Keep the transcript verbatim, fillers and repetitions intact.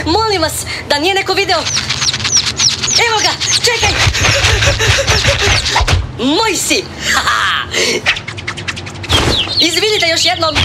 Molim vas, da nije neko video. Evo ga, čekaj. Moj si. Izvinite još jednom.